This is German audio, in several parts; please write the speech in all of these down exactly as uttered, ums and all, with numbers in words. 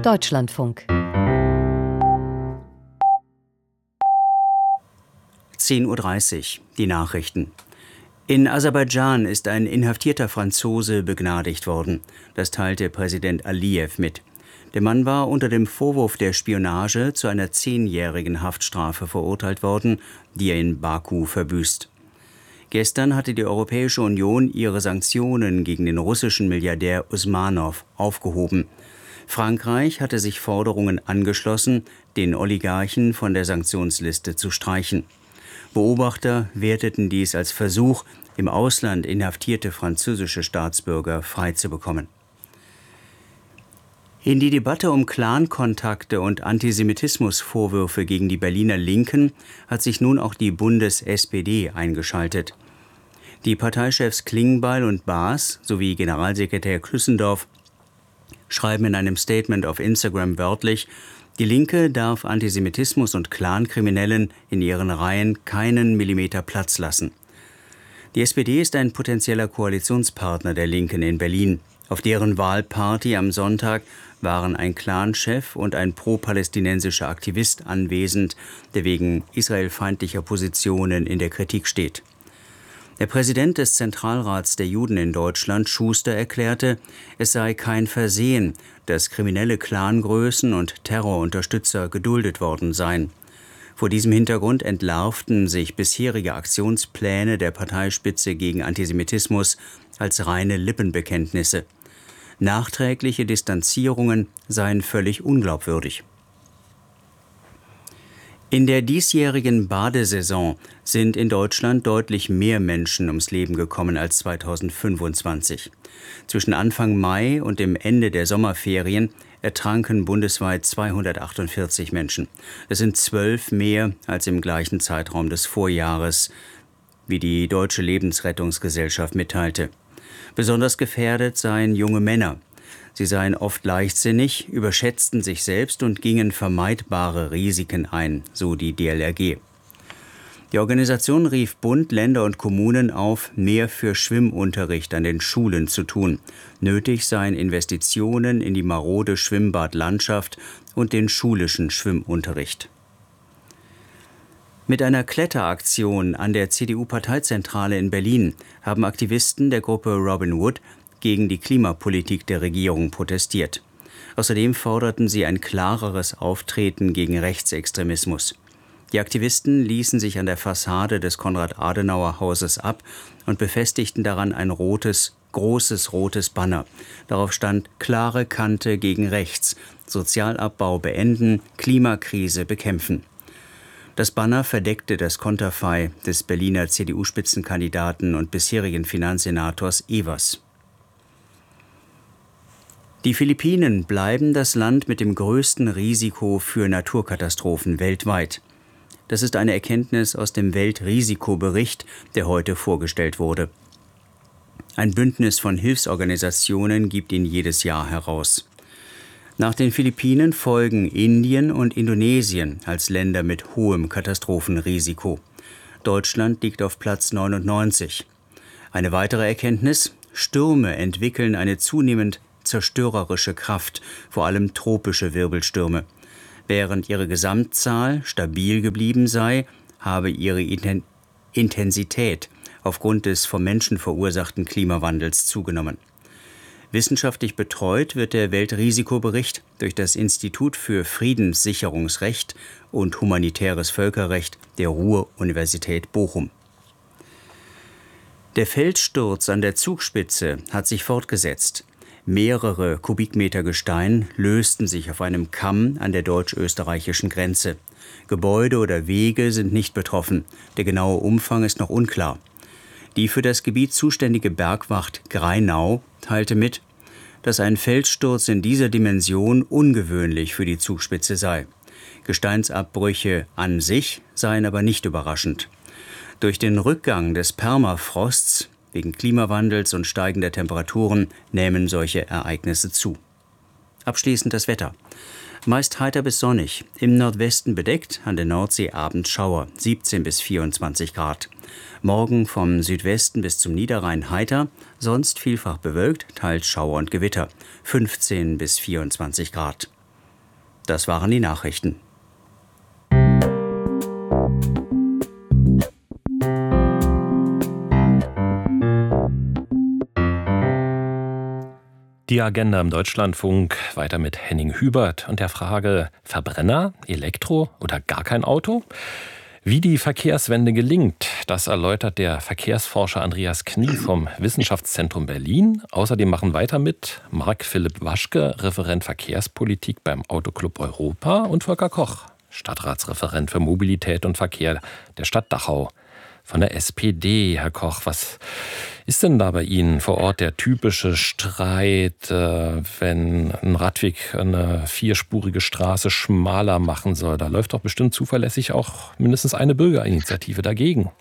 Deutschlandfunk. zehn Uhr dreißig, die Nachrichten. In Aserbaidschan ist ein inhaftierter Franzose begnadigt worden. Das teilte Präsident Aliyev mit. Der Mann war unter dem Vorwurf der Spionage zu einer zehnjährigen Haftstrafe verurteilt worden, die er in Baku verbüßt. Gestern hatte die Europäische Union ihre Sanktionen gegen den russischen Milliardär Usmanow aufgehoben. Frankreich hatte sich Forderungen angeschlossen, den Oligarchen von der Sanktionsliste zu streichen. Beobachter werteten dies als Versuch, im Ausland inhaftierte französische Staatsbürger freizubekommen. In die Debatte um Clan-Kontakte und Antisemitismusvorwürfe gegen die Berliner Linken hat sich nun auch die Bundes-S P D eingeschaltet. Die Parteichefs Klingbeil und Baas sowie Generalsekretär Klüssendorf schreiben in einem Statement auf Instagram wörtlich: Die Linke darf Antisemitismus und Clankriminellen in ihren Reihen keinen Millimeter Platz lassen. Die S P D ist ein potenzieller Koalitionspartner der Linken in Berlin. Auf deren Wahlparty am Sonntag waren ein Clanchef und ein pro-palästinensischer Aktivist anwesend, der wegen israelfeindlicher Positionen in der Kritik steht. Der Präsident des Zentralrats der Juden in Deutschland, Schuster, erklärte, es sei kein Versehen, dass kriminelle Clangrößen und Terrorunterstützer geduldet worden seien. Vor diesem Hintergrund entlarvten sich bisherige Aktionspläne der Parteispitze gegen Antisemitismus als reine Lippenbekenntnisse. Nachträgliche Distanzierungen seien völlig unglaubwürdig. In der diesjährigen Badesaison sind in Deutschland deutlich mehr Menschen ums Leben gekommen als zweitausendfünfundzwanzig. Zwischen Anfang Mai und dem Ende der Sommerferien ertranken bundesweit zweihundertachtundvierzig Menschen. Das sind zwölf mehr als im gleichen Zeitraum des Vorjahres, wie die Deutsche Lebensrettungsgesellschaft mitteilte. Besonders gefährdet seien junge Männer. Sie seien oft leichtsinnig, überschätzten sich selbst und gingen vermeidbare Risiken ein, so die D L R G. Die Organisation rief Bund, Länder und Kommunen auf, mehr für Schwimmunterricht an den Schulen zu tun. Nötig seien Investitionen in die marode Schwimmbadlandschaft und den schulischen Schwimmunterricht. Mit einer Kletteraktion an der C D U-Parteizentrale in Berlin haben Aktivisten der Gruppe Robin Hood gegen die Klimapolitik der Regierung protestiert. Außerdem forderten sie ein klareres Auftreten gegen Rechtsextremismus. Die Aktivisten ließen sich an der Fassade des Konrad-Adenauer-Hauses ab und befestigten daran ein rotes, großes rotes Banner. Darauf stand: klare Kante gegen rechts, Sozialabbau beenden, Klimakrise bekämpfen. Das Banner verdeckte das Konterfei des Berliner C D U-Spitzenkandidaten und bisherigen Finanzsenators Evers. Die Philippinen bleiben das Land mit dem größten Risiko für Naturkatastrophen weltweit. Das ist eine Erkenntnis aus dem Weltrisikobericht, der heute vorgestellt wurde. Ein Bündnis von Hilfsorganisationen gibt ihn jedes Jahr heraus. Nach den Philippinen folgen Indien und Indonesien als Länder mit hohem Katastrophenrisiko. Deutschland liegt auf Platz neunundneunzig. Eine weitere Erkenntnis: Stürme entwickeln eine zunehmend zerstörerische Kraft, vor allem tropische Wirbelstürme. Während ihre Gesamtzahl stabil geblieben sei, habe ihre Intensität aufgrund des vom Menschen verursachten Klimawandels zugenommen. Wissenschaftlich betreut wird der Weltrisikobericht durch das Institut für Friedenssicherungsrecht und humanitäres Völkerrecht der Ruhr-Universität Bochum. Der Felssturz an der Zugspitze hat sich fortgesetzt. Mehrere Kubikmeter Gestein lösten sich auf einem Kamm an der deutsch-österreichischen Grenze. Gebäude oder Wege sind nicht betroffen. Der genaue Umfang ist noch unklar. Die für das Gebiet zuständige Bergwacht Grainau teilte mit, dass ein Felssturz in dieser Dimension ungewöhnlich für die Zugspitze sei. Gesteinsabbrüche an sich seien aber nicht überraschend. Durch den Rückgang des Permafrosts wegen Klimawandels und steigender Temperaturen nehmen solche Ereignisse zu. Abschließend das Wetter. Meist heiter bis sonnig, im Nordwesten bedeckt, an der Nordsee abends Schauer, siebzehn bis vierundzwanzig Grad. Morgen vom Südwesten bis zum Niederrhein heiter, sonst vielfach bewölkt, teils Schauer und Gewitter, fünfzehn bis vierundzwanzig Grad. Das waren die Nachrichten. Die Agenda im Deutschlandfunk weiter mit Henning Hubert und der Frage: Verbrenner, Elektro oder gar kein Auto? Wie die Verkehrswende gelingt, das erläutert der Verkehrsforscher Andreas Knie vom Wissenschaftszentrum Berlin. Außerdem machen weiter mit Marc-Philipp Waschke, Referent Verkehrspolitik beim Autoclub Europa, und Volker Koch, Stadtratsreferent für Mobilität und Verkehr der Stadt Dachau von der S P D. Herr Koch, was ist denn da bei Ihnen vor Ort der typische Streit, äh, wenn ein Radweg eine vierspurige Straße schmaler machen soll? Da läuft doch bestimmt zuverlässig auch mindestens eine Bürgerinitiative dagegen.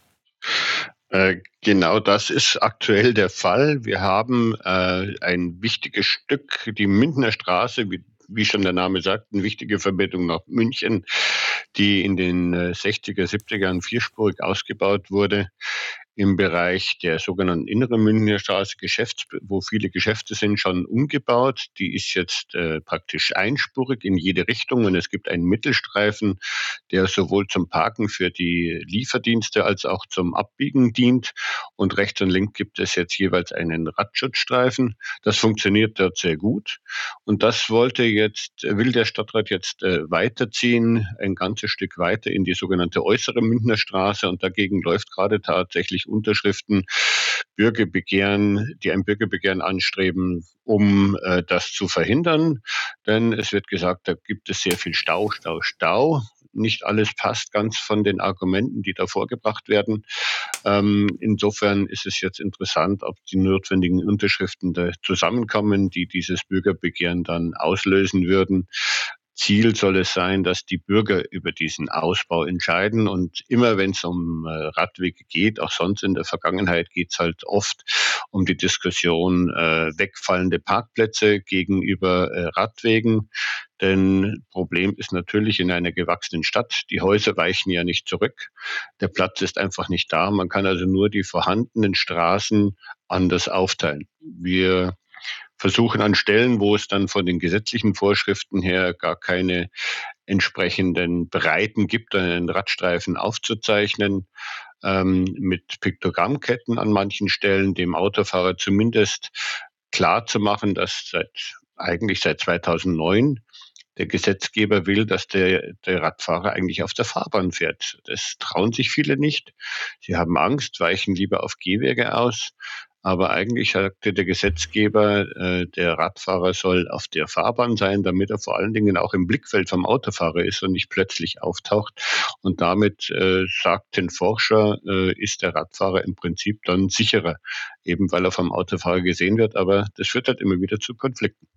Äh, genau das ist aktuell der Fall. Wir haben äh, ein wichtiges Stück, die Mindener Straße, wie, wie schon der Name sagt, eine wichtige Verbindung nach München, die in den äh, sechziger, siebziger Jahren vierspurig ausgebaut wurde, im Bereich der sogenannten Inneren Münchner Straße, Geschäfts-, wo viele Geschäfte sind, schon umgebaut. Die ist jetzt äh, praktisch einspurig in jede Richtung und es gibt einen Mittelstreifen, der sowohl zum Parken für die Lieferdienste als auch zum Abbiegen dient. Und rechts und links gibt es jetzt jeweils einen Radschutzstreifen. Das funktioniert dort sehr gut. Und das wollte jetzt, will der Stadtrat jetzt äh, weiterziehen, ein ganzes Stück weiter in die sogenannte Äußere Münchner Straße. Und dagegen läuft gerade tatsächlich Unterschriften, Bürgerbegehren, die ein Bürgerbegehren anstreben, um äh, das zu verhindern. Denn es wird gesagt, da gibt es sehr viel Stau, Stau, Stau. Nicht alles passt ganz von den Argumenten, die da vorgebracht werden. Ähm, insofern ist es jetzt interessant, ob die notwendigen Unterschriften da zusammenkommen, die dieses Bürgerbegehren dann auslösen würden. Ziel soll es sein, dass die Bürger über diesen Ausbau entscheiden. Und immer wenn es um äh, Radwege geht, auch sonst in der Vergangenheit, geht es halt oft um die Diskussion äh, wegfallende Parkplätze gegenüber äh, Radwegen. Denn Problem ist natürlich in einer gewachsenen Stadt, die Häuser weichen ja nicht zurück. Der Platz ist einfach nicht da. Man kann also nur die vorhandenen Straßen anders aufteilen. Wir versuchen an Stellen, wo es dann von den gesetzlichen Vorschriften her gar keine entsprechenden Breiten gibt, einen Radstreifen aufzuzeichnen, ähm, mit Piktogrammketten an manchen Stellen, dem Autofahrer zumindest klar zu machen, dass seit, eigentlich seit zweitausendneun der Gesetzgeber will, dass der, der Radfahrer eigentlich auf der Fahrbahn fährt. Das trauen sich viele nicht. Sie haben Angst, weichen lieber auf Gehwege aus. Aber eigentlich sagte der Gesetzgeber, äh, der Radfahrer soll auf der Fahrbahn sein, damit er vor allen Dingen auch im Blickfeld vom Autofahrer ist und nicht plötzlich auftaucht. Und damit, äh, sagten Forscher, äh, ist der Radfahrer im Prinzip dann sicherer, eben weil er vom Autofahrer gesehen wird. Aber das führt halt immer wieder zu Konflikten.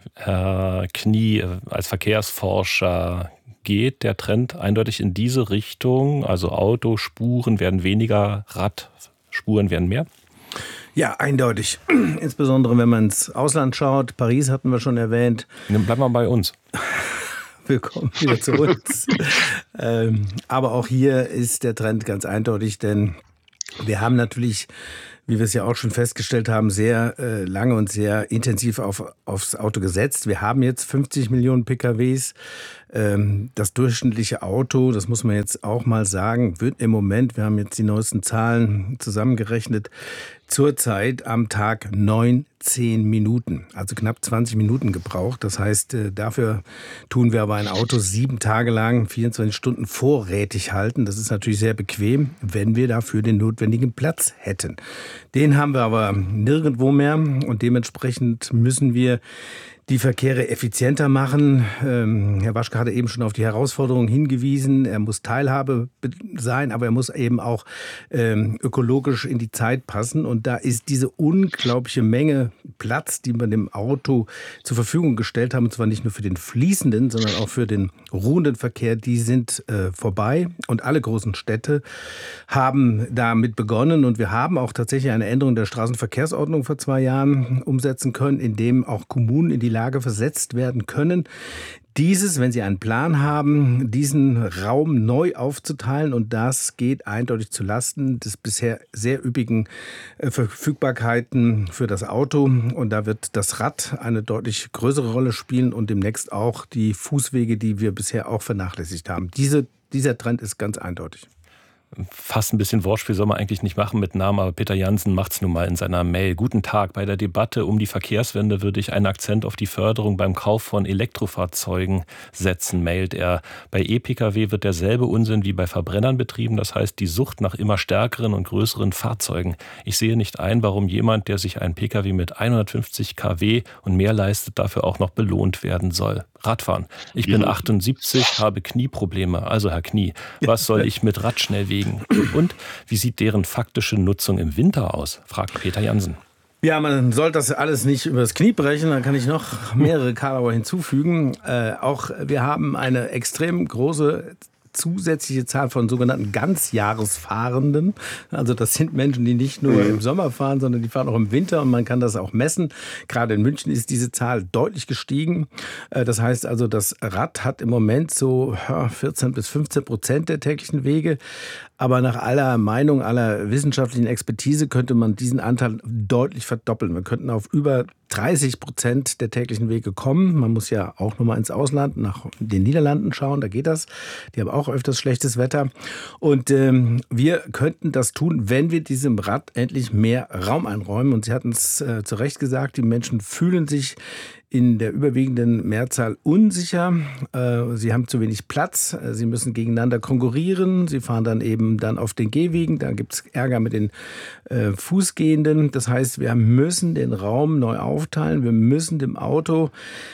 Herr Knie, als Verkehrsforscher, geht der Trend eindeutig in diese Richtung? Also Autospuren werden weniger, Radspuren werden mehr? Ja, eindeutig. Insbesondere, wenn man ins Ausland schaut. Paris hatten wir schon erwähnt. Dann bleiben wir bei uns. Willkommen wieder zu uns. ähm, aber auch hier ist der Trend ganz eindeutig, denn wir haben natürlich, wie wir es ja auch schon festgestellt haben, sehr äh, lange und sehr intensiv auf, aufs Auto gesetzt. Wir haben jetzt fünfzig Millionen P K Ws. Ähm, das durchschnittliche Auto, das muss man jetzt auch mal sagen, wird im Moment, wir haben jetzt die neuesten Zahlen zusammengerechnet, zurzeit am Tag neunzehn Minuten, also knapp zwanzig Minuten gebraucht. Das heißt, äh, dafür tun wir aber ein Auto sieben Tage lang, vierundzwanzig Stunden vorrätig halten. Das ist natürlich sehr bequem, wenn wir dafür den notwendigen Platz hätten. Den haben wir aber nirgendwo mehr und dementsprechend müssen wir die Verkehre effizienter machen. Ähm, Herr Waschke hatte eben schon auf die Herausforderungen hingewiesen. Er muss Teilhabe sein, aber er muss eben auch ähm, ökologisch in die Zeit passen. Und da ist diese unglaubliche Menge Platz, die wir dem Auto zur Verfügung gestellt haben, und zwar nicht nur für den fließenden, sondern auch für den ruhenden Verkehr, die sind äh, vorbei. Und alle großen Städte haben damit begonnen. Und wir haben auch tatsächlich eine Änderung der Straßenverkehrsordnung vor zwei Jahren umsetzen können, indem auch Kommunen in die Lage versetzt werden können, dieses, wenn Sie einen Plan haben, diesen Raum neu aufzuteilen. Und das geht eindeutig zu Lasten des bisher sehr üppigen äh, Verfügbarkeiten für das Auto. Und da wird das Rad eine deutlich größere Rolle spielen und demnächst auch die Fußwege, die wir bisher auch vernachlässigt haben. Diese, dieser Trend ist ganz eindeutig. Fast ein bisschen Wortspiel soll man eigentlich nicht machen mit Namen, aber Peter Janssen macht es nun mal in seiner Mail. Guten Tag, bei der Debatte um die Verkehrswende würde ich einen Akzent auf die Förderung beim Kauf von Elektrofahrzeugen setzen, mailt er. Bei E-Pkw wird derselbe Unsinn wie bei Verbrennern betrieben, das heißt die Sucht nach immer stärkeren und größeren Fahrzeugen. Ich sehe nicht ein, warum jemand, der sich einen Pkw mit hundertfünfzig Kilowatt und mehr leistet, dafür auch noch belohnt werden soll. Radfahren. Ich bin achtundsiebzig, habe Knieprobleme. Also Herr Knie, was soll ich mit Rad schnell wegen? Und wie sieht deren faktische Nutzung im Winter aus? Fragt Peter Janssen. Ja, man soll das alles nicht übers Knie brechen, dann kann ich noch mehrere Karlauer hinzufügen. Äh, auch wir haben eine extrem große zusätzliche Zahl von sogenannten Ganzjahresfahrenden. Also das sind Menschen, die nicht nur im Sommer fahren, sondern die fahren auch im Winter und man kann das auch messen. Gerade in München ist diese Zahl deutlich gestiegen. Das heißt also, das Rad hat im Moment so vierzehn bis fünfzehn Prozent der täglichen Wege. Aber nach aller Meinung, aller wissenschaftlichen Expertise könnte man diesen Anteil deutlich verdoppeln. Wir könnten auf über dreißig Prozent der täglichen Wege kommen. Man muss ja auch nochmal ins Ausland, nach den Niederlanden schauen, da geht das. Die haben auch öfters schlechtes Wetter. Und ähm, wir könnten das tun, wenn wir diesem Rad endlich mehr Raum einräumen. Und Sie hatten es äh, zu Recht gesagt, die Menschen fühlen sich in der überwiegenden Mehrzahl unsicher. Sie haben zu wenig Platz. Sie müssen gegeneinander konkurrieren. Sie fahren dann eben dann auf den Gehwegen. Da gibt es Ärger mit den Fußgehenden. Das heißt, wir müssen den Raum neu aufteilen. Wir müssen dem Auto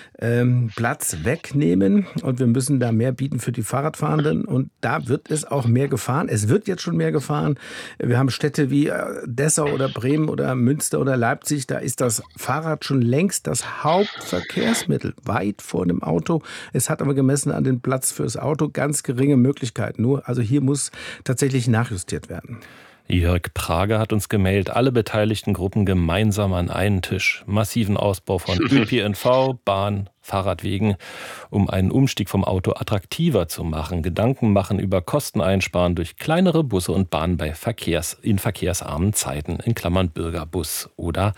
ähm, Platz wegnehmen und wir müssen da mehr bieten für die Fahrradfahrenden. Und da wird es auch mehr gefahren. Es wird jetzt schon mehr gefahren. Wir haben Städte wie Dessau oder Bremen oder Münster oder Leipzig. Da ist das Fahrrad schon längst das Hauptverkehrsmittel, weit vor dem Auto. Es hat aber gemessen an den Platz fürs Auto ganz geringe Möglichkeiten. Nur, also hier muss tatsächlich nachjustiert werden. Jörg Prager hat uns gemeldet, alle beteiligten Gruppen gemeinsam an einen Tisch. Massiven Ausbau von Ö P N V, Bahn, Fahrradwegen, um einen Umstieg vom Auto attraktiver zu machen. Gedanken machen über Kosteneinsparen durch kleinere Busse und Bahnen bei Verkehrs, in verkehrsarmen Zeiten, in Klammern Bürgerbus oder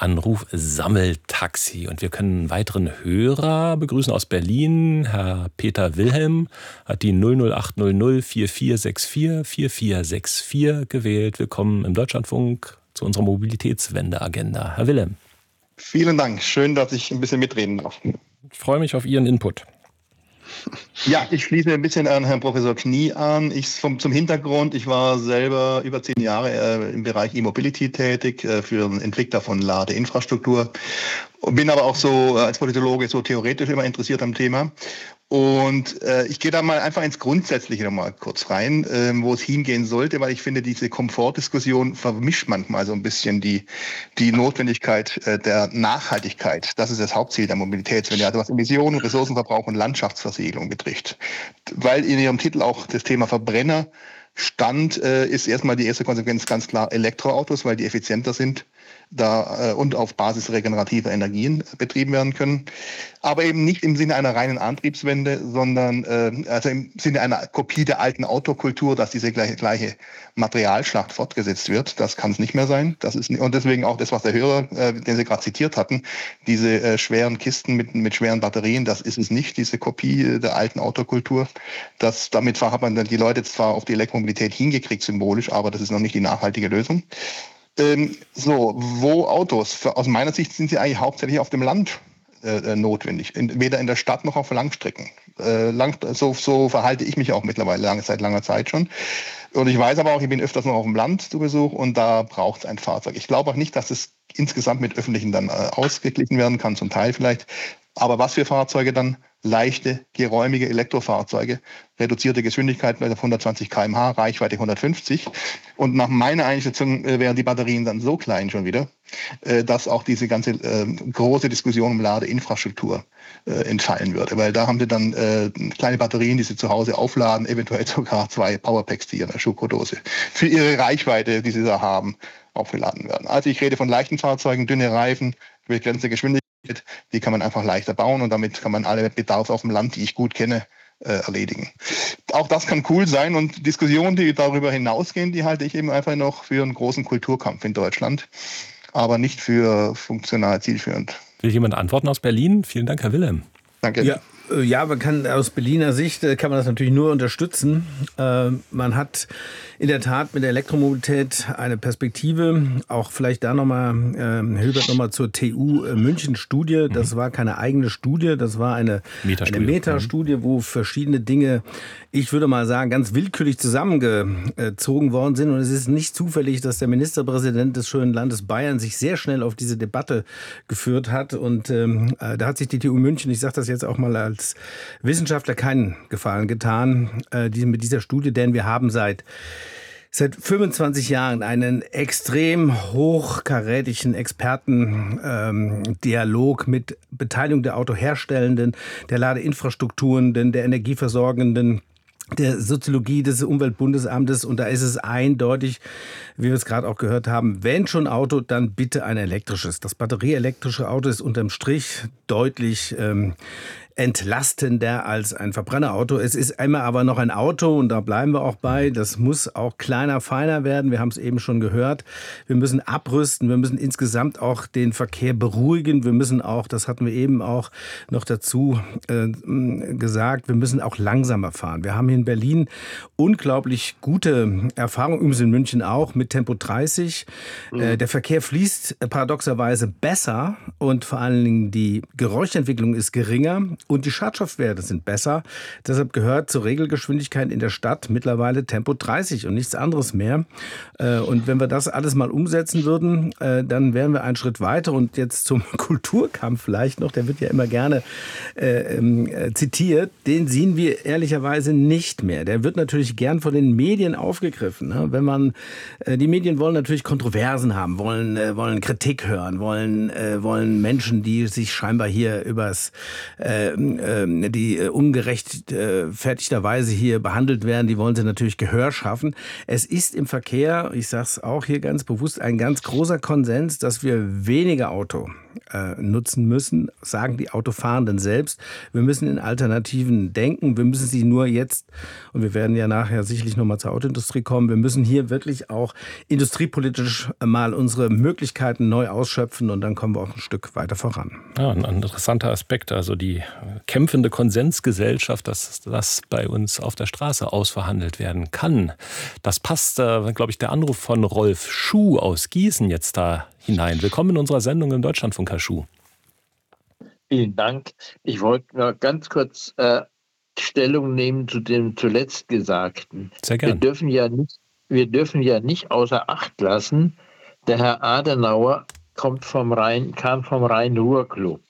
Anruf-Sammeltaxi. Und wir können einen weiteren Hörer begrüßen aus Berlin. Herr Peter Wilhelm hat die null null acht null null vier vier sechs vier vier vier sechs vier gewählt. Willkommen im Deutschlandfunk zu unserer Mobilitätswende-Agenda. Herr Wilhelm. Vielen Dank. Schön, dass ich ein bisschen mitreden darf. Ich freue mich auf Ihren Input. Ja, ich schließe ein bisschen an Herrn Professor Knie an. Ich vom, zum Hintergrund, ich war selber über zehn Jahre äh, im Bereich E-Mobility tätig, äh, für einen Entwickler von Ladeinfrastruktur. Bin aber auch so äh, als Politologe so theoretisch immer interessiert am Thema. Und äh, ich gehe da mal einfach ins Grundsätzliche noch mal kurz rein, äh, wo es hingehen sollte, weil ich finde, diese Komfortdiskussion vermischt manchmal so ein bisschen die die Notwendigkeit äh, der Nachhaltigkeit. Das ist das Hauptziel der Mobilitätswende, also was Emissionen, Ressourcenverbrauch und Landschaftsversiegelung betrifft. Weil in Ihrem Titel auch das Thema Verbrenner stand, äh, ist erstmal die erste Konsequenz ganz klar Elektroautos, weil die effizienter sind da äh, und auf Basis regenerativer Energien betrieben werden können. Aber eben nicht im Sinne einer reinen Antriebswende, sondern äh, also im Sinne einer Kopie der alten Autokultur, dass diese gleiche, gleiche Materialschlacht fortgesetzt wird. Das kann es nicht mehr sein. Das ist und deswegen auch das, was der Hörer, äh, den Sie gerade zitiert hatten, diese äh, schweren Kisten mit mit schweren Batterien, das ist es nicht, diese Kopie der alten Autokultur. Das, damit hat man dann die Leute zwar auf die Elektromobilität hingekriegt, symbolisch, aber das ist noch nicht die nachhaltige Lösung. Ähm, so, wo Autos? Für, aus meiner Sicht sind sie eigentlich hauptsächlich auf dem Land äh, notwendig, in, weder in der Stadt noch auf Langstrecken. Äh, lang, so, so verhalte ich mich auch mittlerweile lange, seit langer Zeit schon. Und ich weiß aber auch, ich bin öfters noch auf dem Land zu Besuch und da braucht es ein Fahrzeug. Ich glaube auch nicht, dass es insgesamt mit öffentlichen dann äh, ausgeglichen werden kann, zum Teil vielleicht. Aber was für Fahrzeuge dann? Leichte, geräumige Elektrofahrzeuge, reduzierte Geschwindigkeit auf hundertzwanzig Kilometer pro Stunde, Reichweite hundertfünfzig. Und nach meiner Einschätzung äh, wären die Batterien dann so klein schon wieder, äh, dass auch diese ganze äh, große Diskussion um Ladeinfrastruktur äh, entfallen würde. Weil da haben sie dann äh, kleine Batterien, die sie zu Hause aufladen, eventuell sogar zwei Powerpacks, die in der Schuko-Dose für ihre Reichweite, die sie da haben, aufgeladen werden. Also ich rede von leichten Fahrzeugen, dünne Reifen, begrenzte Geschwindigkeit. die kann man einfach leichter bauen und damit kann man alle Bedarfe auf dem Land, die ich gut kenne, äh, erledigen. Auch das kann cool sein und Diskussionen, die darüber hinausgehen, die halte ich eben einfach noch für einen großen Kulturkampf in Deutschland, aber nicht für funktional zielführend. Will jemand antworten aus Berlin? Vielen Dank, Herr Wilhelm. Danke. Ja, ja, man kann aus Berliner Sicht kann man das natürlich nur unterstützen. Äh, man hat in der Tat mit der Elektromobilität eine Perspektive. Auch vielleicht da nochmal, äh, Herr Hübert, nochmal zur T U München Studie. Das war keine eigene Studie, das war eine Metastudie, eine Metastudie, wo verschiedene Dinge, ich würde mal sagen, ganz willkürlich zusammengezogen worden sind. Und es ist nicht zufällig, dass der Ministerpräsident des schönen Landes Bayern sich sehr schnell auf diese Debatte geführt hat. Und ähm, da hat sich die T U München, ich sage das jetzt auch mal als Wissenschaftler, keinen Gefallen getan äh, mit dieser Studie, denn wir haben seit Seit fünfundzwanzig Jahren einen extrem hochkarätigen Expertendialog ähm, mit Beteiligung der Autoherstellenden, der Ladeinfrastrukturen, der Energieversorgenden, der Soziologie des Umweltbundesamtes. Und da ist es eindeutig, wie wir es gerade auch gehört haben, wenn schon Auto, dann bitte ein elektrisches. Das batterieelektrische Auto ist unterm Strich deutlich ähm, entlastender als ein Verbrennerauto. Es ist immer aber noch ein Auto und da bleiben wir auch bei. Das muss auch kleiner, feiner werden. Wir haben es eben schon gehört. Wir müssen abrüsten. Wir müssen insgesamt auch den Verkehr beruhigen. Wir müssen auch, das hatten wir eben auch noch dazu äh, gesagt, wir müssen auch langsamer fahren. Wir haben hier in Berlin unglaublich gute Erfahrungen, übrigens in München auch, mit Tempo dreißig. Mhm. Äh, der Verkehr fließt äh, paradoxerweise besser und vor allen Dingen die Geräuschentwicklung ist geringer. Und die Schadstoffwerte sind besser. Deshalb gehört zur Regelgeschwindigkeit in der Stadt mittlerweile Tempo dreißig und nichts anderes mehr. Und wenn wir das alles mal umsetzen würden, dann wären wir einen Schritt weiter. Und jetzt zum Kulturkampf vielleicht noch, der wird ja immer gerne äh, zitiert. Den sehen wir ehrlicherweise nicht mehr. Der wird natürlich gern von den Medien aufgegriffen. Ne? Wenn man, äh, die Medien wollen natürlich Kontroversen haben, wollen, äh, wollen Kritik hören, wollen, äh, wollen Menschen, die sich scheinbar hier übers äh, die ungerechtfertigterweise hier behandelt werden, die wollen sie natürlich Gehör schaffen. Es ist im Verkehr, ich sage es auch hier ganz bewusst, ein ganz großer Konsens, dass wir weniger Auto äh, nutzen müssen, sagen die Autofahrenden selbst. Wir müssen in Alternativen denken, wir müssen sie nur jetzt, und wir werden ja nachher sicherlich nochmal zur Autoindustrie kommen, wir müssen hier wirklich auch industriepolitisch mal unsere Möglichkeiten neu ausschöpfen und dann kommen wir auch ein Stück weiter voran. Ja, ein interessanter Aspekt, also die kämpfende Konsensgesellschaft, dass das bei uns auf der Straße ausverhandelt werden kann. Das passt, äh, glaube ich, der Anruf von Rolf Schuh aus Gießen jetzt da hinein. Willkommen in unserer Sendung im Deutschlandfunk, Herr Schuh. Vielen Dank. Ich wollte noch ganz kurz äh, Stellung nehmen zu dem zuletzt Gesagten. Sehr gerne. Wir dürfen ja nicht, wir dürfen ja nicht außer Acht lassen, der Herr Adenauer kommt vom Rhein, kam vom Rhein-Ruhr-Club.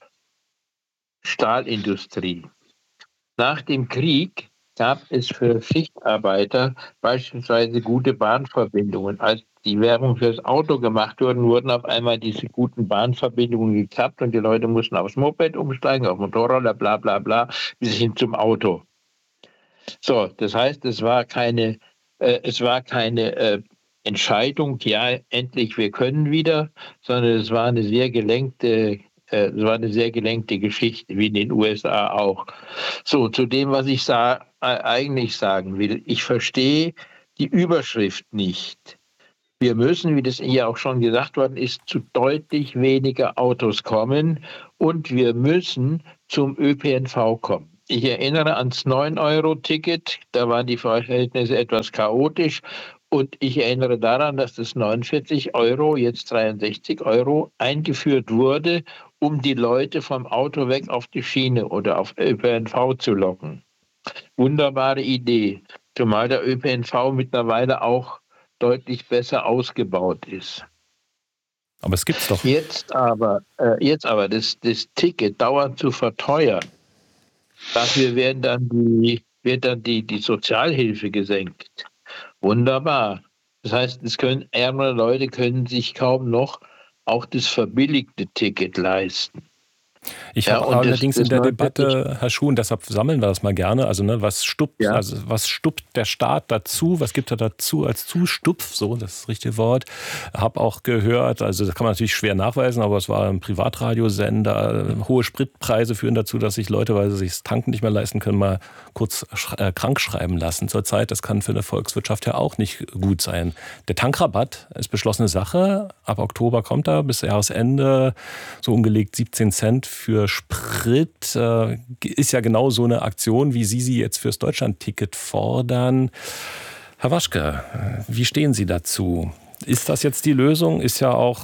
Stahlindustrie. Nach dem Krieg gab es für Schichtarbeiter beispielsweise gute Bahnverbindungen. Als die Werbung fürs Auto gemacht wurden, wurden auf einmal diese guten Bahnverbindungen gekappt und die Leute mussten aufs Moped umsteigen, auf Motorroller, bla bla bla, bis hin zum Auto. So, das heißt, es war keine, äh, es war keine äh, Entscheidung, ja, endlich, wir können wieder, sondern es war eine sehr gelenkte Es war eine sehr gelenkte Geschichte, wie in den U S A auch. So, zu dem, was ich sa- eigentlich sagen will. Ich verstehe die Überschrift nicht. Wir müssen, wie das hier auch schon gesagt worden ist, zu deutlich weniger Autos kommen und wir müssen zum Ö P N V kommen. Ich erinnere ans neun Euro Ticket, da waren die Verhältnisse etwas chaotisch. Und ich erinnere daran, dass das neunundvierzig Euro, jetzt dreiundsechzig Euro, eingeführt wurde, um die Leute vom Auto weg auf die Schiene oder auf Ö P N V zu locken. Wunderbare Idee, zumal der Ö P N V mittlerweile auch deutlich besser ausgebaut ist. Aber es gibt's doch. Jetzt aber, äh, jetzt aber das, das Ticket dauernd zu verteuern, dafür werden dann die, wird dann die, die Sozialhilfe gesenkt. Wunderbar. Das heißt, es können, ärmere Leute können sich kaum noch auch das verbilligte Ticket leisten. Ich Ja, habe und das- allerdings das in der neunundvierzig Debatte, Herr Schuh, und deshalb sammeln wir das mal gerne, also ne, was stuppt, Ja. also was stuppt der Staat dazu, was gibt er dazu als Zustupf, so das ist das richtige Wort. Habe auch gehört, also das kann man natürlich schwer nachweisen, aber es war ein Privatradiosender, hohe Spritpreise führen dazu, dass sich Leute, weil sie sich das Tanken nicht mehr leisten können, mal kurz äh, krank schreiben lassen zurzeit. Das kann für eine Volkswirtschaft ja auch nicht gut sein. Der Tankrabatt ist beschlossene Sache, ab Oktober kommt er, bis Jahresende so umgelegt siebzehn Cent für Sprit, äh, ist ja genau so eine Aktion, wie Sie sie jetzt fürs Deutschlandticket fordern. Herr Waschke, wie stehen Sie dazu? Ist das jetzt die Lösung? Ist ja auch,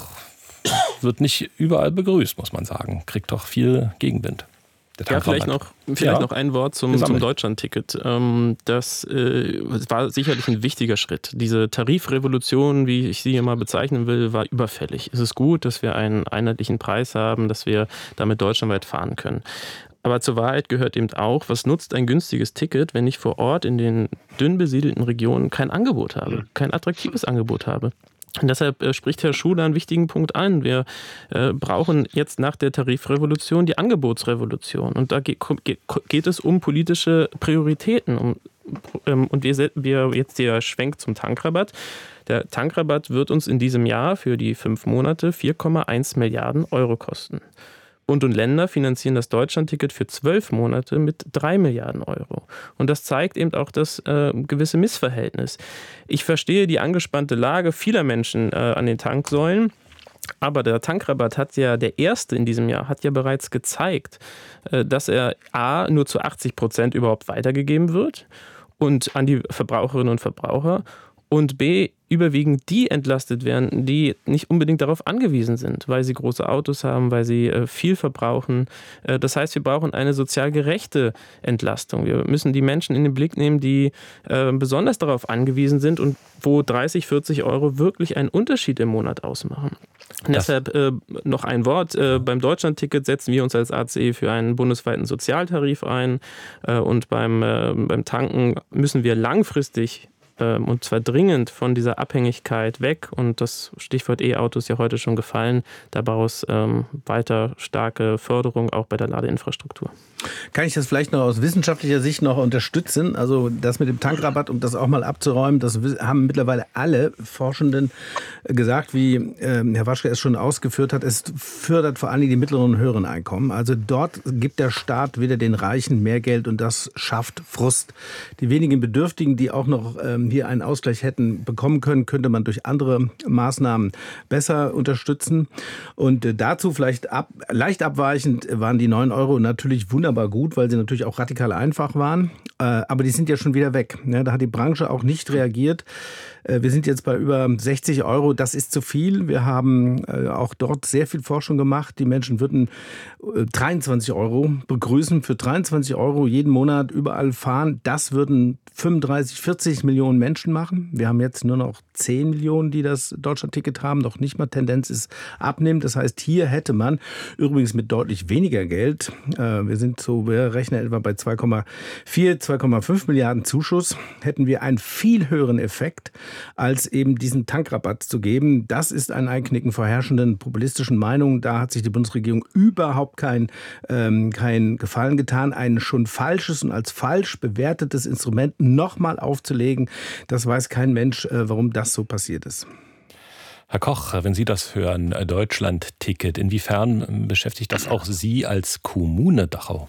wird nicht überall begrüßt, muss man sagen. Kriegt doch viel Gegenwind. Ja, vielleicht noch, vielleicht Ja. noch ein Wort zum, Gesammelt. zum Deutschlandticket. Ähm, das äh, war sicherlich ein wichtiger Schritt. Diese Tarifrevolution, wie ich sie immer bezeichnen will, war überfällig. Es ist gut, dass wir einen einheitlichen Preis haben, dass wir damit deutschlandweit fahren können. Aber zur Wahrheit gehört eben auch, was nutzt ein günstiges Ticket, wenn ich vor Ort in den dünn besiedelten Regionen kein Angebot habe, kein attraktives Angebot habe. Und deshalb äh, spricht Herr Schuh da einen wichtigen Punkt an. Wir äh, brauchen jetzt nach der Tarifrevolution die Angebotsrevolution. Und da geht, geht, geht es um politische Prioritäten. Um, ähm, und wir, wir jetzt der Schwenk zum Tankrabatt. Der Tankrabatt wird uns in diesem Jahr für die fünf Monate vier Komma eins Milliarden Euro kosten. Bund und Länder finanzieren das Deutschlandticket für zwölf Monate mit drei Milliarden Euro. Und das zeigt eben auch das äh, gewisse Missverhältnis. Ich verstehe die angespannte Lage vieler Menschen äh, an den Tanksäulen. Aber der Tankrabatt hat ja, der erste in diesem Jahr, hat ja bereits gezeigt, äh, dass er a, nur zu achtzig Prozent überhaupt weitergegeben wird und an die Verbraucherinnen und Verbraucher und b, überwiegend die entlastet werden, die nicht unbedingt darauf angewiesen sind, weil sie große Autos haben, weil sie äh, viel verbrauchen. Äh, das heißt, wir brauchen eine sozial gerechte Entlastung. Wir müssen die Menschen in den Blick nehmen, die äh, besonders darauf angewiesen sind und wo dreißig, vierzig Euro wirklich einen Unterschied im Monat ausmachen. Und deshalb äh, noch ein Wort. Äh, beim Deutschlandticket setzen wir uns als A C E für einen bundesweiten Sozialtarif ein. Äh, und beim, äh, beim Tanken müssen wir langfristig und zwar dringend von dieser Abhängigkeit weg. Und das Stichwort E-Auto ist ja heute schon gefallen. Daraus ähm, weiter starke Förderung auch bei der Ladeinfrastruktur. Kann ich das vielleicht noch aus wissenschaftlicher Sicht noch unterstützen? Also das mit dem Tankrabatt, um das auch mal abzuräumen, das haben mittlerweile alle Forschenden gesagt, wie äh, Herr Waschke es schon ausgeführt hat. Es fördert vor allem die mittleren und höheren Einkommen. Also dort gibt der Staat wieder den Reichen mehr Geld und das schafft Frust. Die wenigen Bedürftigen, die auch noch ähm, hier einen Ausgleich hätten bekommen können, könnte man durch andere Maßnahmen besser unterstützen. Und äh, dazu vielleicht ab, leicht abweichend waren die neun Euro natürlich wunderbar gut, weil sie natürlich auch radikal einfach waren. Äh, aber die sind ja schon wieder weg. Ne? Da hat die Branche auch nicht reagiert. Äh, wir sind jetzt bei über sechzig Euro. Das ist zu viel. Wir haben äh, auch dort sehr viel Forschung gemacht. Die Menschen würden äh, dreiundzwanzig Euro begrüßen. Für dreiundzwanzig Euro jeden Monat überall fahren. Das würden fünfunddreißig, vierzig Millionen Menschen machen. Wir haben jetzt nur noch zehn Millionen, die das Deutschlandticket haben. Noch nicht mal Tendenz ist abnehmend. Das heißt, hier hätte man übrigens mit deutlich weniger Geld, äh, wir sind so, wir rechnen etwa bei zwei Komma vier, zwei Komma fünf Milliarden Zuschuss, hätten wir einen viel höheren Effekt, als eben diesen Tankrabatt zu geben. Das ist ein Einknicken vor herrschenden populistischen Meinungen. Da hat sich die Bundesregierung überhaupt kein, ähm, kein Gefallen getan. Ein schon falsches und als falsch bewertetes Instrument nochmal aufzulegen, das weiß kein Mensch, äh, warum das so passiert ist. Herr Koch, wenn Sie das hören, Deutschlandticket, inwiefern beschäftigt das auch Sie als Kommune Dachau?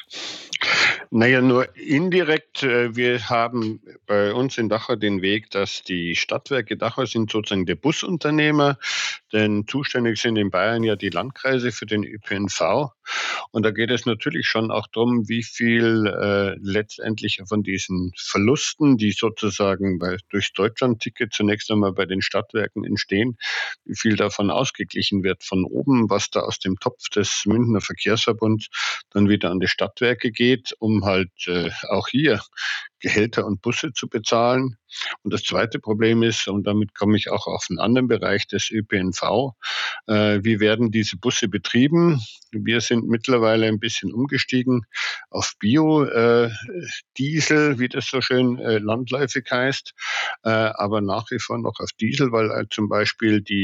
Naja, nur indirekt. Wir haben bei uns in Dachau den Weg, dass die Stadtwerke Dachau sind sozusagen der Busunternehmer, denn zuständig sind in Bayern ja die Landkreise für den Ö P N V. Und da geht es natürlich schon auch darum, wie viel äh, letztendlich von diesen Verlusten, die sozusagen bei, durchs Deutschlandticket zunächst einmal bei den Stadtwerken entstehen, wie viel davon ausgeglichen wird von oben, was da aus dem Topf des Münchner Verkehrsverbunds dann wieder an die Stadtwerke geht, um halt äh, auch hier Gehälter und Busse zu bezahlen. Und das zweite Problem ist, und damit komme ich auch auf einen anderen Bereich des Ö P N V, äh, wie werden diese Busse betrieben? Wir sind mittlerweile ein bisschen umgestiegen auf Bio-Diesel, äh, wie das so schön äh, landläufig heißt, äh, aber nach wie vor noch auf Diesel, weil äh, zum Beispiel die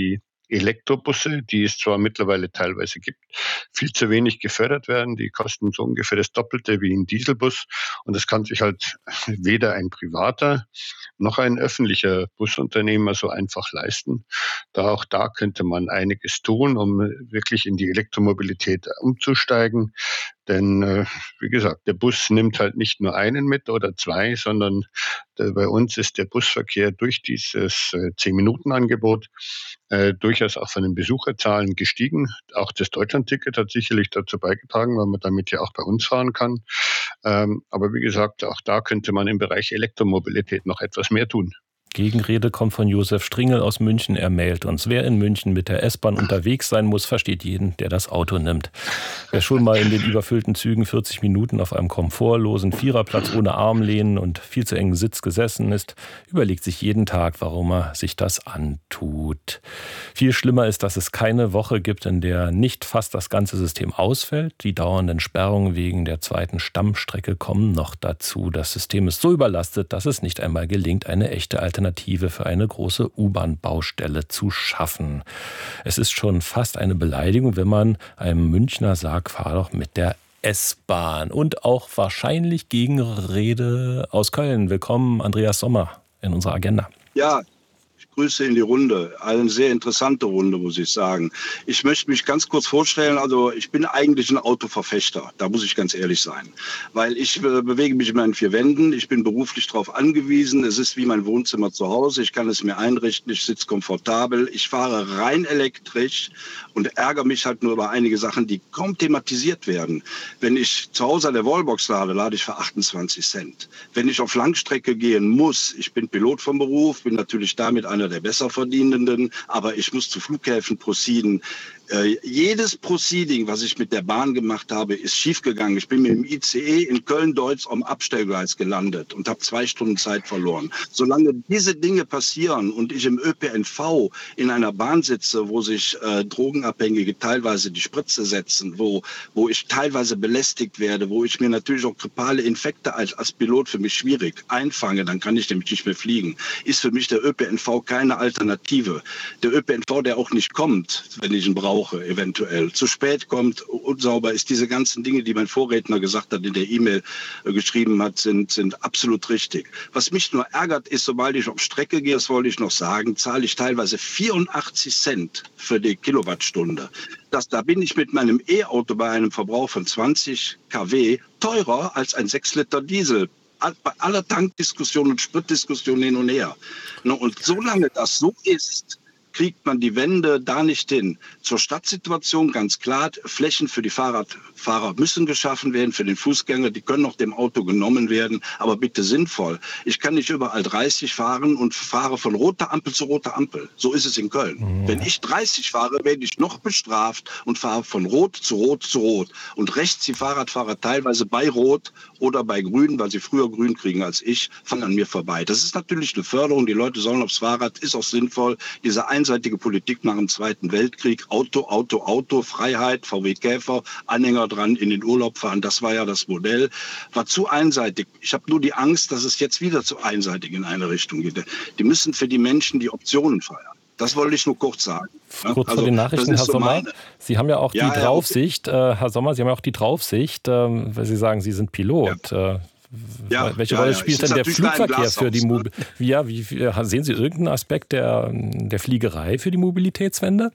Elektrobusse, die es zwar mittlerweile teilweise gibt, viel zu wenig gefördert werden. Die kosten so ungefähr das Doppelte wie ein Dieselbus. Und das kann sich halt weder ein privater noch ein öffentlicher Busunternehmer so einfach leisten. Da auch da könnte man einiges tun, um wirklich in die Elektromobilität umzusteigen. Denn, äh, wie gesagt, der Bus nimmt halt nicht nur einen mit oder zwei, sondern der, bei uns ist der Busverkehr durch dieses äh, zehn-Minuten-Angebot äh, durchaus auch von den Besucherzahlen gestiegen. Auch das Deutschlandticket hat sicherlich dazu beigetragen, weil man damit ja auch bei uns fahren kann. Ähm, aber wie gesagt, auch da könnte man im Bereich Elektromobilität noch etwas mehr tun. Gegenrede kommt von Josef Stringel aus München. Er mailt uns: Wer in München mit der S-Bahn unterwegs sein muss, versteht jeden, der das Auto nimmt. Wer schon mal in den überfüllten Zügen vierzig Minuten auf einem komfortlosen Viererplatz ohne Armlehnen und viel zu engen Sitz gesessen ist, überlegt sich jeden Tag, warum er sich das antut. Viel schlimmer ist, dass es keine Woche gibt, in der nicht fast das ganze System ausfällt. Die dauernden Sperrungen wegen der zweiten Stammstrecke kommen noch dazu. Das System ist so überlastet, dass es nicht einmal gelingt, eine echte Alternative Alternative für eine große U-Bahn-Baustelle zu schaffen. Es ist schon fast eine Beleidigung, wenn man einem Münchner sagt, fahr doch mit der S-Bahn. Und auch wahrscheinlich Gegenrede aus Köln. Willkommen, Andreas Sommer, in unserer Agenda. Ja, Grüße in die Runde. Eine sehr interessante Runde, muss ich sagen. Ich möchte mich ganz kurz vorstellen. Also ich bin eigentlich ein Autoverfechter. Da muss ich ganz ehrlich sein. Weil ich äh, bewege mich in meinen vier Wänden. Ich bin beruflich darauf angewiesen. Es ist wie mein Wohnzimmer zu Hause. Ich kann es mir einrichten. Ich sitze komfortabel. Ich fahre rein elektrisch und ärgere mich halt nur über einige Sachen, die kaum thematisiert werden. Wenn ich zu Hause an der Wallbox lade, lade ich für achtundzwanzig Cent. Wenn ich auf Langstrecke gehen muss, ich bin Pilot vom Beruf, bin natürlich damit einer der Besserverdienenden, aber ich muss zu Flughäfen proceeden. Äh, jedes Proceeding, was ich mit der Bahn gemacht habe, ist schiefgegangen. Ich bin mit dem I C E in Köln-Deutz am Abstellgleis gelandet und habe zwei Stunden Zeit verloren. Solange diese Dinge passieren und ich im Ö P N V in einer Bahn sitze, wo sich äh, Drogenabhängige teilweise die Spritze setzen, wo, wo ich teilweise belästigt werde, wo ich mir natürlich auch grippale Infekte als, als Pilot für mich schwierig einfange, dann kann ich nämlich nicht mehr fliegen, ist für mich der Ö P N V keine Alternative. Der Ö P N V, der auch nicht kommt, wenn ich ihn brauche, eventuell zu spät kommt, unsauber ist, diese ganzen Dinge, die mein Vorredner gesagt hat, in der E-Mail äh, geschrieben hat, sind, sind absolut richtig. Was mich nur ärgert, ist, sobald ich auf Strecke gehe, das wollte ich noch sagen, zahle ich teilweise vierundachtzig Cent für die Kilowattstunde. Das, da bin ich mit meinem E-Auto bei einem Verbrauch von zwanzig Kilowatt teurer als ein sechs Liter Diesel. Bei aller Tankdiskussion und Spritdiskussion hin und her. Und solange das so ist, kriegt man die Wende da nicht hin. Zur Stadtsituation ganz klar, Flächen für die Fahrradfahrer müssen geschaffen werden, für den Fußgänger, die können auch dem Auto genommen werden, aber bitte sinnvoll. Ich kann nicht überall dreißig fahren und fahre von roter Ampel zu roter Ampel. So ist es in Köln. Mhm. Wenn ich dreißig fahre, werde ich noch bestraft und fahre von rot zu rot zu rot. Und rechts die Fahrradfahrer teilweise bei rot oder bei grün, weil sie früher grün kriegen als ich, fahren an mir vorbei. Das ist natürlich eine Förderung. Die Leute sollen aufs Fahrrad, ist auch sinnvoll. Diese einseitige Politik nach dem Zweiten Weltkrieg, Auto, Auto, Auto, Freiheit, V W Käfer, Anhänger dran, in den Urlaub fahren, das war ja das Modell. War zu einseitig. Ich habe nur die Angst, dass es jetzt wieder zu einseitig in eine Richtung geht. Die müssen für die Menschen die Optionen feiern. Das wollte ich nur kurz sagen. Kurz also, vor den Nachrichten, Herr so Sommer. Meine. Sie haben ja auch ja, die Draufsicht, ja, okay. äh, Herr Sommer, Sie haben ja auch die Draufsicht, äh, weil Sie sagen, Sie sind Pilot. Ja. Äh, Ja, Welche ja, Rolle ja. spielt denn der Flugverkehr für die Mobilität? Ja, wie, sehen Sie irgendeinen Aspekt der, der Fliegerei für die Mobilitätswende?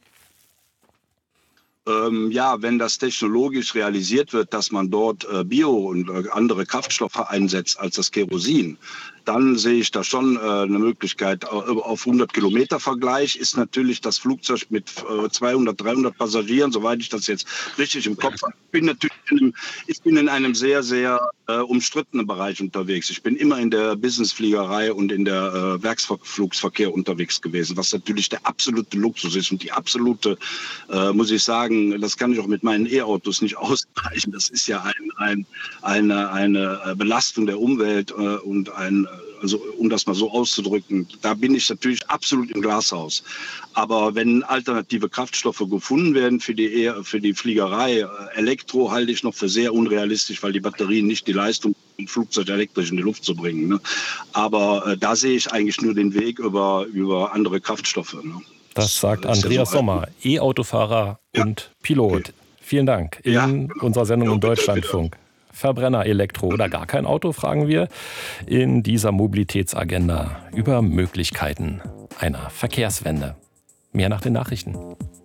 Ähm, ja, wenn das technologisch realisiert wird, dass man dort äh, Bio- und äh, andere Kraftstoffe einsetzt als das Kerosin, dann sehe ich da schon äh, eine Möglichkeit. Auf hundert Kilometer Vergleich ist natürlich das Flugzeug mit äh, zweihundert, dreihundert Passagieren, soweit ich das jetzt richtig im Kopf habe. Ich bin natürlich in einem, ich bin in einem sehr, sehr äh, umstrittenen Bereich unterwegs. Ich bin immer in der Businessfliegerei und in der äh, Werksflugsverkehr unterwegs gewesen, was natürlich der absolute Luxus ist und die absolute, äh, muss ich sagen, das kann ich auch mit meinen E-Autos nicht ausgleichen. Das ist ja ein, ein, eine, eine Belastung der Umwelt äh, und ein Also um das mal so auszudrücken, da bin ich natürlich absolut im Glashaus. Aber wenn alternative Kraftstoffe gefunden werden für die, für die Fliegerei, Elektro halte ich noch für sehr unrealistisch, weil die Batterien nicht die Leistung ein Flugzeug elektrisch in die Luft zu bringen. Ne? Aber äh, da sehe ich eigentlich nur den Weg über, über andere Kraftstoffe. Ne? Das sagt Andreas Sommer, E-Autofahrer und Pilot. Vielen Dank. In Ja. unserer Sendung Jo, im bitte, Deutschlandfunk. Verbrenner, Elektro oder gar kein Auto, fragen wir in dieser Mobilitätsagenda über Möglichkeiten einer Verkehrswende. Mehr nach den Nachrichten.